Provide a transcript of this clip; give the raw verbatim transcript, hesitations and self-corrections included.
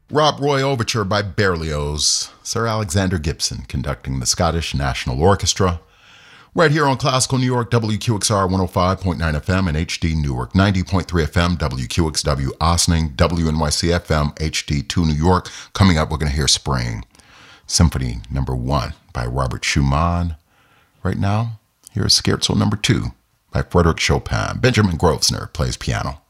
Rob Roy Overture by Berlioz. Sir Alexander Gibson conducting the Scottish National Orchestra. Right here on Classical New York, W Q X R one oh five point nine F M and H D Newark, ninety point three F M, W Q X W Ossining, W N Y C F M, H D two New York. Coming up, we're going to hear Spring. Symphony number one by Robert Schumann. Right now, here is Scherzo number two by Frederick Chopin. Benjamin Grosvenor plays piano.